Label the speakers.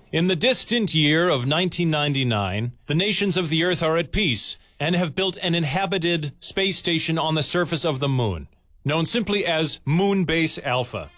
Speaker 1: In the distant year of 1999, the nations of the Earth are at peace and have built an inhabited space station on the surface of the Moon, known simply as Moon Base Alpha.